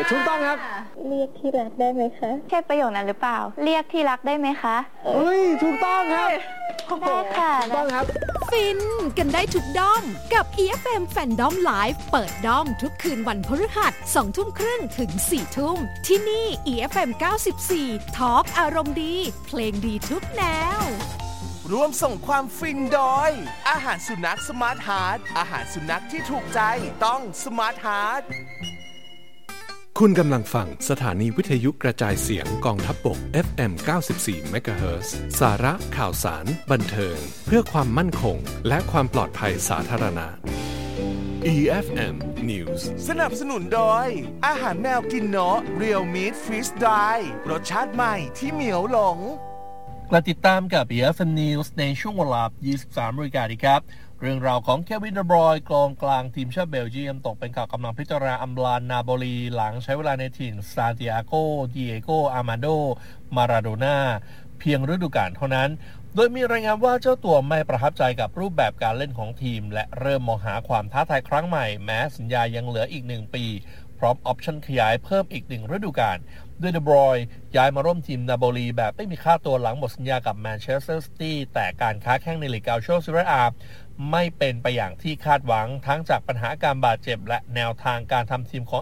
ถูกต้องครับเรียกที่รักได้ไหมคะใช่ประโยคนั้นหรือเปล่าเรียกที่รักได้ไหมคะเฮ้ยถูกต้องครับได้ค่ะถูกต้องครับฟินกันได้ทุกด้อมกับ EFM Fandom Live เปิดด้อมทุกคืนวันพฤหัส 20:30 ถึง 4 ทุ่มที่นี่ EFM 94 Talk อารมณ์ดีเพลงดีทุกแนวร่วมส่งความฟินโดยอาหารสุนัขสมาร์ทฮาร์ทอาหารสุนัขที่ถูกใจต้องสมาร์ทฮาร์ทคุณกำลังฟังสถานีวิทยุกระจายเสียงกองทัพบก FM 94 MHz สาระข่าวสารบันเทิงเพื่อความมั่นคงและความปลอดภัยสาธารณะ EFM News สนับสนุนโดยอาหารแมวกินเนาะ Real Meat Freeze Dry รสชาติใหม่ที่เหมียวหลงกลับติดตามกับ EFM News ในช่วงเวลา 23 นาฬิกาครับเรื่องราวของเควิน เดบรอยน์กองกลางทีมชาติเบลเยียมตกเป็นข่าวกำลังพิจารณาอำลานาโปลีหลังใช้เวลาในถิ่นซานติอาโกดิเอโกอาร์มาโดมาราโดน่าเพียงฤดูกาลเท่านั้นโดยมีรายงานว่าเจ้าตัวไม่ประทับใจกับรูปแบบการเล่นของทีมและเริ่มมองหาความท้าทายครั้งใหม่แม้สัญญายังเหลืออีก1 ปีพร้อมออปชั่นขยายเพิ่มอีก1 ฤดูกาลโดยเดบรอยน์ย้ายมาร่วมทีมนาโปลีแบบไม่มีค่าตัวหลังหมดสัญญากับแมนเชสเตอร์ซิตี้แต่การค้าแข้งในลีกเกาโชซีเรียอาไม่เป็นไปอย่างที่คาดหวังทั้งจากปัญหาการบาดเจ็บและแนวทางการทำทีมของ